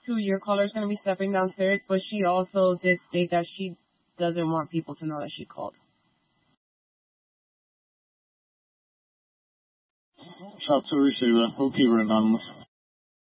too, your caller is going to be stepping downstairs, but she also did state that she doesn't want people to know that she called. Shot to receiver. We'll keep her anonymous.